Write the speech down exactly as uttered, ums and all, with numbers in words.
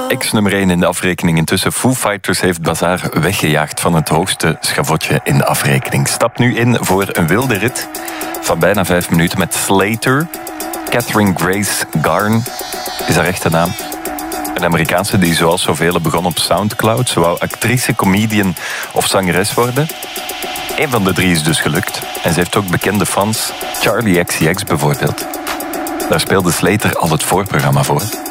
Ex-nummer één in de afrekening. Intussen Foo Fighters heeft Bazaar weggejaagd van het hoogste schavotje in de afrekening. Stap nu in voor een wilde rit van bijna vijf minuten met Slater. Catherine Grace Garn is haar echte naam. Een Amerikaanse die zoals zoveel begon op Soundcloud. Ze wou actrice, comedian of zangeres worden. Eén van de drie is dus gelukt. En ze heeft ook bekende fans. Charlie X C X bijvoorbeeld. Daar speelde Slater al het voorprogramma voor.